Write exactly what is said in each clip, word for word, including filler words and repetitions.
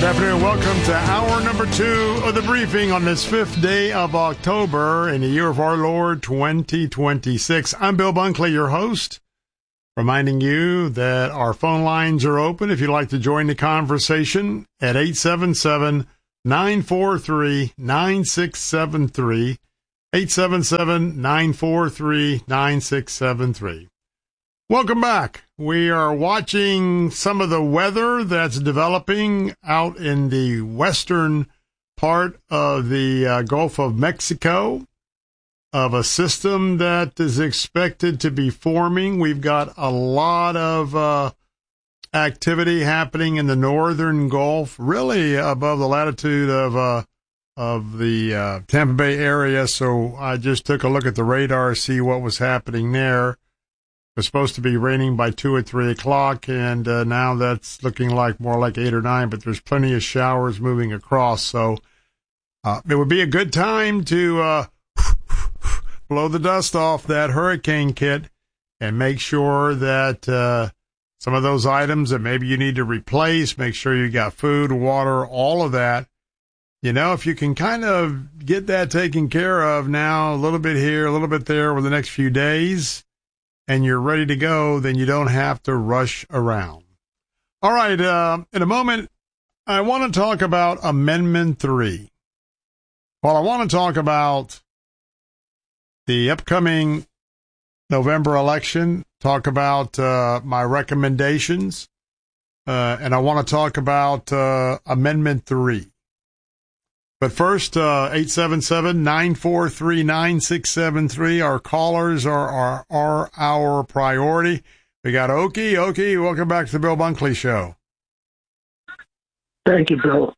Good afternoon. Welcome to hour number two of the briefing on this fifth day of October in the year of our Lord twenty twenty-six. I'm Bill Bunkley, your host, reminding you that our phone lines are open if you'd like to join the conversation at eight seven seven, nine four three, nine six seven three, eight seven seven, nine four three, nine six seven three. Welcome back. We are watching some of the weather that's developing out in the western part of the uh, Gulf of Mexico, of a system that is expected to be forming. We've got a lot of uh, activity happening in the northern Gulf, really above the latitude of uh, of the uh, Tampa Bay area. So I just took a look at the radar, see what was happening there. It was supposed to be raining by two or three o'clock, and uh, now that's looking like more like eight or nine, but there's plenty of showers moving across. So uh, it would be a good time to uh, blow the dust off that hurricane kit and make sure that uh, some of those items that maybe you need to replace, make sure you got food, water, all of that. You know, if you can kind of get that taken care of now, a little bit here, a little bit there over the next few days, and you're ready to go, then you don't have to rush around. All right, uh, in a moment, I want to talk about Amendment three. Well, I want to talk about the upcoming November election, talk about uh, my recommendations, uh, and I want to talk about uh, Amendment three. But first, uh, eight seven seven, nine four three, nine six seven three. Our callers are, are, are our priority. We got Okie. Okie, welcome back to the Bill Bunkley Show. Thank you, Bill.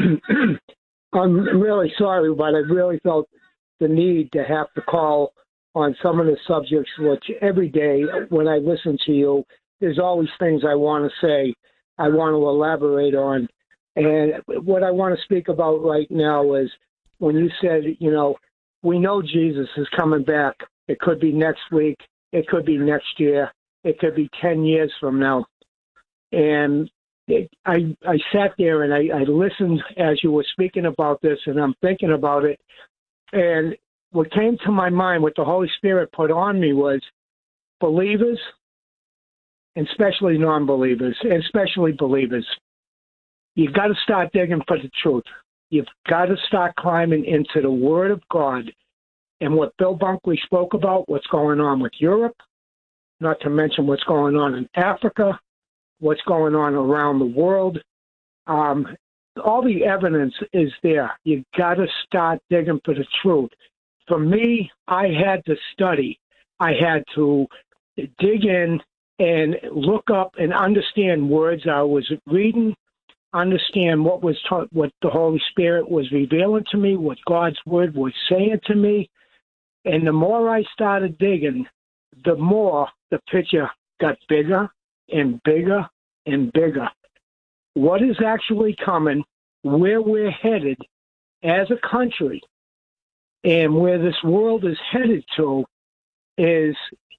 I'm really sorry, but I really felt the need to have to call on some of the subjects, which every day when I listen to you, there's always things I want to say, I want to elaborate on. And what I want to speak about right now is when you said, you know, we know Jesus is coming back. It could be next week. It could be next year. It could be ten years from now. And it, I I sat there and I, I listened as you were speaking about this, and I'm thinking about it. And what came to my mind, what the Holy Spirit put on me was believers, and especially non-believers, and especially believers. You've got to start digging for the truth. You've got to start climbing into the Word of God. And what Bill Bunkley spoke about, what's going on with Europe, not to mention what's going on in Africa, what's going on around the world. Um, all the evidence is there. You've got to start digging for the truth. For me, I had to study. I had to dig in and look up and understand words I was reading, understand what was taught, what the Holy Spirit was revealing to me, what God's Word was saying to me. And the more I started digging, the more the picture got bigger and bigger and bigger. What is actually coming, where we're headed as a country, and where this world is headed to is,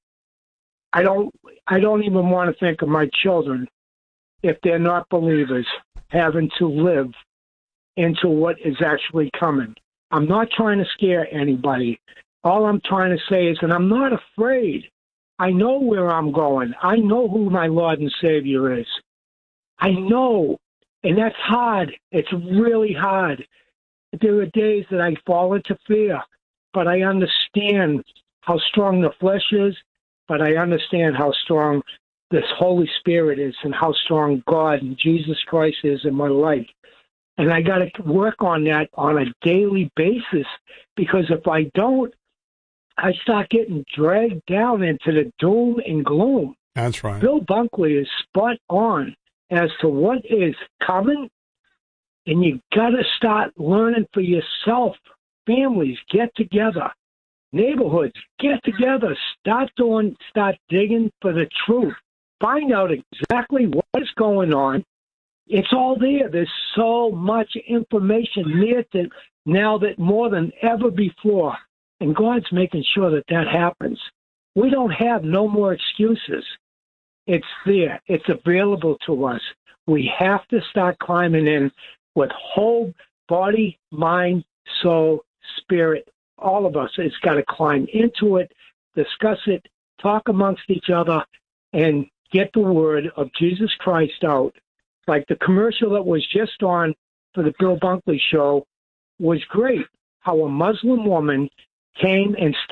I don't, I don't even want to think of my children, if they're not believers, having to live into what is actually coming. I'm not trying to scare anybody. All I'm trying to say is, and I'm not afraid. I know where I'm going. I know who my Lord and Savior is. I know, and that's hard. It's really hard. There are days that I fall into fear, but I understand how strong the flesh is, but I understand how strong this Holy Spirit is and how strong God and Jesus Christ is in my life. And I got to work on that on a daily basis, because if I don't, I start getting dragged down into the doom and gloom. That's right. Bill Bunkley is spot on as to what is coming, and you got to start learning for yourself. Families, get together. Neighborhoods, get together. Start doing, start digging for the truth. Find out exactly what is going on. It's all there. There's so much information there to, now that more than ever before. And God's making sure that that happens. We don't have no more excuses. It's there. It's available to us. We have to start climbing in with whole body, mind, soul, spirit. All of us has got to climb into it, discuss it, talk amongst each other, and get the word of Jesus Christ out. Like the commercial that was just on for the Bill Bunkley Show was great. How a Muslim woman came and started